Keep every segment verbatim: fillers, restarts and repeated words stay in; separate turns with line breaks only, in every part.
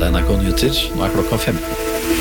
Dette er N R K Nyheter, nå er klokka femten.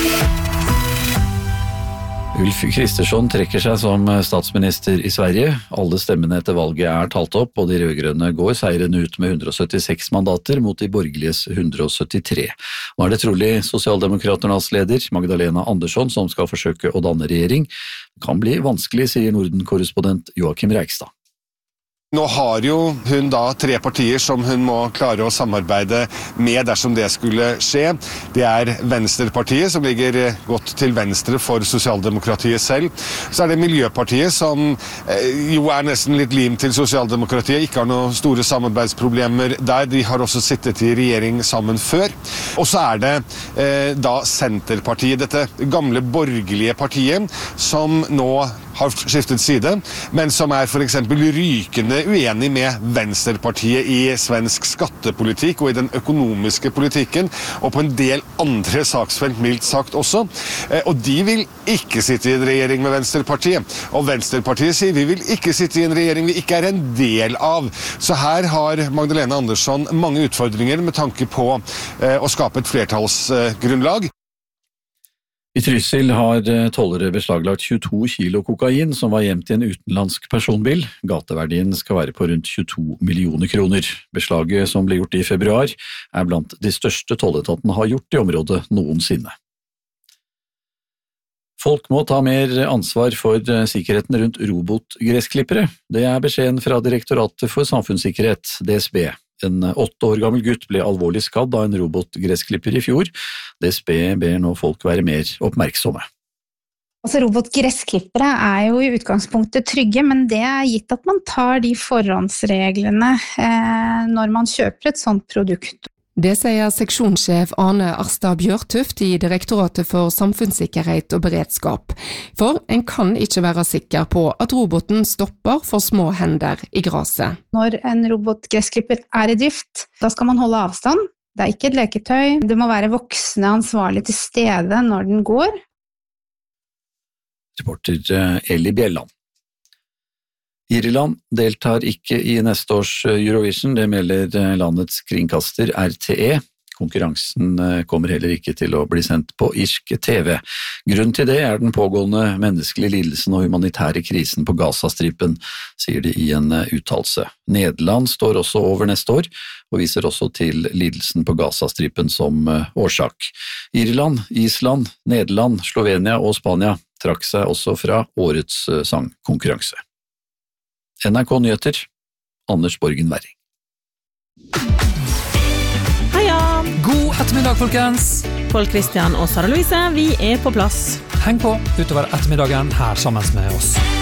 Ulf Kristersson trekker seg som statsminister i Sverige. Alle stemmene etter valget er talt opp, og de rødgrønne går seieren ut med hundre og syttiseks mandater mot de borgerliges hundre og syttitre. Nå er det trolig Sosialdemokraternas leder, Magdalena Andersson, som skal forsøke å danne regjering. Det kan bli vanskelig, sier Norden-korrespondent Joakim Reigstad.
Nå har jo hun da tre partier som hun må klare å samarbeide med dersom det skulle skje. Det er Venstrepartiet, som ligger godt til venstre for Sosialdemokratiet selv. Så er det Miljøpartiet, som jo er nesten litt lim til Sosialdemokratiet, ikke har noen store samarbeidsproblemer der. De har også sittet i regjering sammen før. Og så er det eh, da Senterpartiet, dette gamle borgerlige partiet, som nå har skiftet side, men som er for eksempel rykende uenig med Venstrepartiet i svensk skattepolitikk og i den økonomiske politikken, og på en del andre saksfelt, mildt sagt også. Og de vil ikke sitte i en regjering med Venstrepartiet. Og Venstrepartiet sier vi vil ikke sitte i en regjering vi ikke er en del av. Så her har Magdalena Andersson mange utfordringer med tanke på eh, å skape et flertallsgrunnlag.
I Trysil har tollere beslaglagt tjueto kilo kokain som var gjemt i en utenlandsk personbil. Gateverdien skal være på rundt tjueto millioner kroner. Beslaget, som ble gjort i februar, er blant de største tolletatene har gjort i området noensinne. Folk må ta mer ansvar for sikkerheten rundt robotgressklippere. Det er beskjeden fra Direktoratet for samfunnssikkerhet, D S B. En åtte år gammel gutt ble alvorlig skadd av en robotgressklipper i fjor. D S B ber nå folk være mer oppmerksomme.
Altså, robotgressklippere er jo i utgangspunktet trygge, men det er gitt at man tar de forhåndsreglene eh, når man kjøper et sånt produkt.
Det sier seksjonssjef Arne Arstad Bjørtuft i Direktoratet for samfunnssikkerhet og beredskap. For en kan ikke være sikker på at roboten stopper for små hender i graset.
Når en robotgressklipper er i drift, da skal man holde avstand. Det er ikke et leketøy. Det må være voksne ansvarlig til stede når den går.
Reporter Eli Bjelland. Irland deltar ikke i neste års Eurovision, det melder landets kringkaster R T E. Konkurransen kommer heller ikke til å bli sendt på irsk T V. Grunnen til det er den pågående menneskelige lidelsen og humanitære krisen på Gazastripen, sier de i en uttalelse. Nederland står også over neste år, og viser også til lidelsen på Gazastripen som årsak. Irland, Island, Nederland, Slovenia og Spania trakk seg også fra årets sangkonkurranse. N R K Nyheter, Anders Borgen Werring.
Heia!
God ettermiddag, folkens!
Pål Kristian og Sara Louise, vi er på plass.
Heng på utover ettermiddagen her sammen med oss.